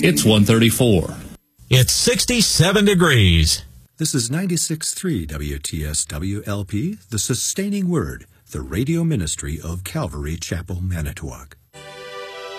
It's 1:34. It's 67 degrees. This is 96.3 WTSWLP, the Sustaining Word, the radio ministry of Calvary Chapel, Manitowoc.